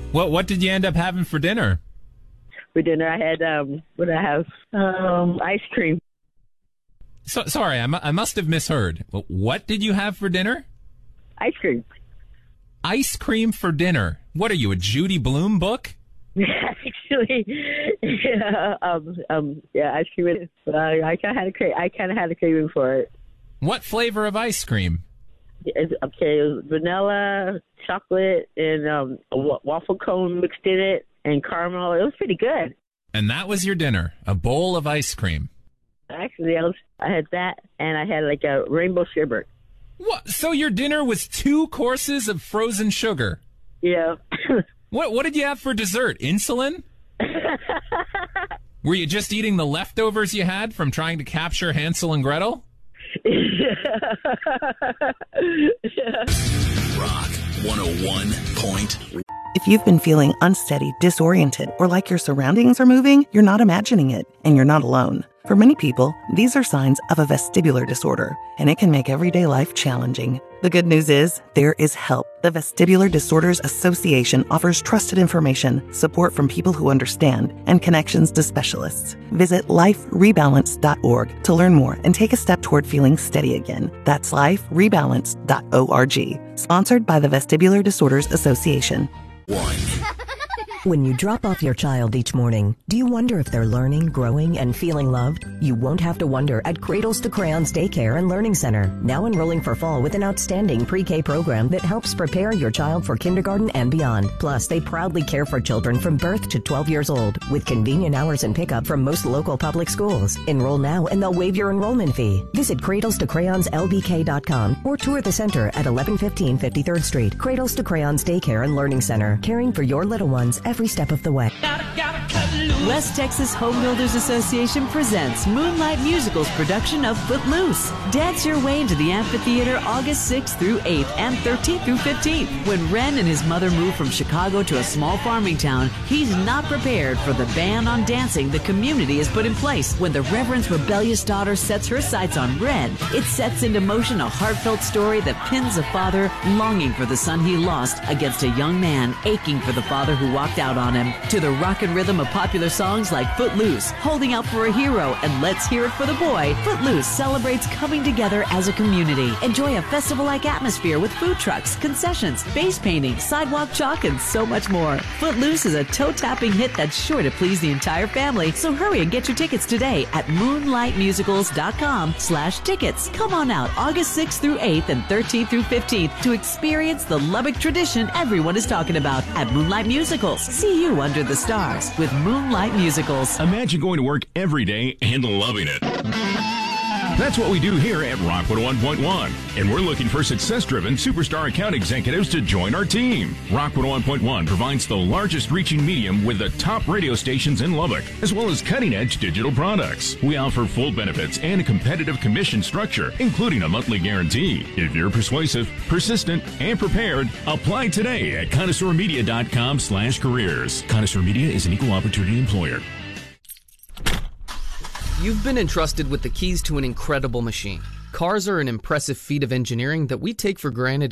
What did you end up having for dinner? For dinner, I had, what did I have? Ice cream. So, sorry, I must have misheard. What did you have for dinner? Ice cream. Ice cream for dinner. What are you, a Judy Blume book? Actually, yeah, ice cream. But I kind of had a craving for it. What flavor of ice cream? It was vanilla, chocolate, and a waffle cone mixed in it, and caramel. It was pretty good. And that was your dinner, a bowl of ice cream. Actually, I had that, and I had like a rainbow sherbet. What? So your dinner was 2 courses of frozen sugar? Yeah. What did you have for dessert? Insulin? Were you just eating the leftovers you had from trying to capture Hansel and Gretel? Rock 101. If you've been feeling unsteady, disoriented, or like your surroundings are moving, you're not imagining it, and you're not alone. For many people, these are signs of a vestibular disorder, and it can make everyday life challenging. The good news is, there is help. The Vestibular Disorders Association offers trusted information, support from people who understand, and connections to specialists. Visit liferebalance.org to learn more and take a step toward feeling steady again. That's liferebalance.org. Sponsored by the Vestibular Disorders Association. 1. When you drop off your child each morning, do you wonder if they're learning, growing, and feeling loved? You won't have to wonder at Cradles to Crayons Daycare and Learning Center, now enrolling for fall with an outstanding pre-K program that helps prepare your child for kindergarten and beyond. Plus, they proudly care for children from birth to 12 years old, with convenient hours and pickup from most local public schools. Enroll now and they'll waive your enrollment fee. Visit cradlestocrayonslbk.com or tour the center at 1115 53rd Street. Cradles to Crayons Daycare and Learning Center, caring for your little ones every step of the way. West Texas Home Builders Association presents Moonlight Musical's production of Footloose. Dance your way into the amphitheater August 6th through 8th and 13th through 15th. When Ren and his mother moved from Chicago to a small farming town, he's not prepared for the ban on dancing the community has put in place. When the Reverend's rebellious daughter sets her sights on Ren, it sets into motion a heartfelt story that pins a father longing for the son he lost against a young man aching for the father who walked out on him. To the rock and rhythm of popular songs like Footloose, Holding Out for a Hero, and Let's Hear It for the Boy, Footloose celebrates coming together as a community. Enjoy a festival-like atmosphere with food trucks, concessions, face painting, sidewalk chalk, and so much more. Footloose is a toe-tapping hit that's sure to please the entire family, so hurry and get your tickets today at moonlightmusicals.com/tickets. Come on out August 6th through 8th and 13th through 15th to experience the Lubbock tradition everyone is talking about at Moonlight Musicals. See you under the stars with Moonlight Musicals. Imagine going to work every day and loving it. That's what we do here at Rock 101.1, and we're looking for success-driven superstar account executives to join our team. Rock 101.1 provides the largest reaching medium with the top radio stations in Lubbock, as well as cutting-edge digital products. We offer full benefits and a competitive commission structure, including a monthly guarantee. If you're persuasive, persistent, and prepared, apply today at connoisseurmedia.com/careers. Connoisseur Media is an equal opportunity employer. You've been entrusted with the keys to an incredible machine. Cars are an impressive feat of engineering that we take for granted